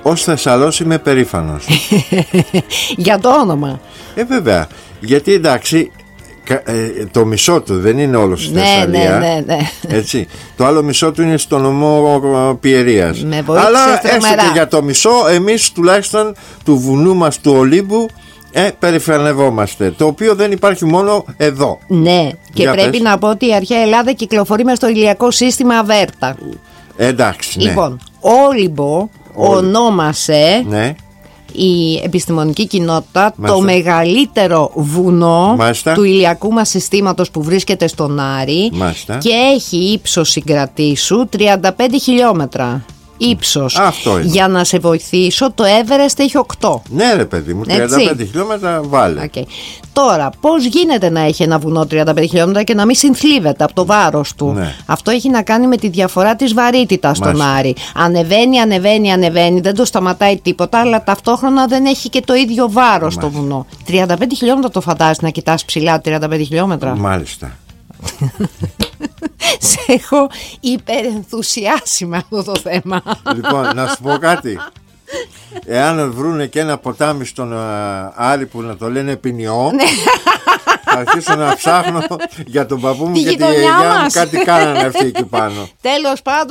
Ως Θεσσαλός είμαι περήφανος. Για το όνομα. Βέβαια. Γιατί εντάξει, το μισό του δεν είναι όλο στη Θεσσαλία. Ναι. Έτσι. Το άλλο μισό του είναι στο νομό Πιερίας. Αλλά έστω και για το μισό, εμείς τουλάχιστον του βουνού μας του Ολύμπου περηφανευόμαστε. Το οποίο δεν υπάρχει μόνο εδώ. Ναι, και πρέπει να πω ότι η αρχαία Ελλάδα κυκλοφορεί μες στο ηλιακό σύστημα Αβέρτα. Εντάξει, ναι. Λοιπόν, Όλυμπο ονόμασε η επιστημονική κοινότητα το μεγαλύτερο βουνό του ηλιακού μας συστήματος που βρίσκεται στον Άρη και έχει ύψος, συγκρατήσου, 35 χιλιόμετρα ύψος. Για να σε βοηθήσω, το Everest έχει 8. Ναι ρε παιδί μου, 35 χιλιόμετρα βάλε. Τώρα, πώς γίνεται να έχει ένα βουνό 35 χιλιόμετρα και να μην συνθλίβεται από το βάρος του? Αυτό έχει να κάνει με τη διαφορά της βαρύτητας στον Άρη. Ανεβαίνει, δεν το σταματάει τίποτα, αλλά ταυτόχρονα δεν έχει και το ίδιο βάρος το βουνό. 35 χιλιόμετρα, το φαντάζεσαι να κοιτάς ψηλά 35 χιλιόμετρα? Μάλιστα. Σε έχω υπερενθουσιάσει με αυτό το θέμα. Λοιπόν, να σου πω κάτι. Εάν βρούνε και ένα ποτάμι στον Άρη που να το λένε Ποινιό, θα αρχίσω να ψάχνω για τον παππού μου και τη γιαγιά μου. Κάτι κάνανε αυτοί εκεί πάνω. Τέλος πάντων.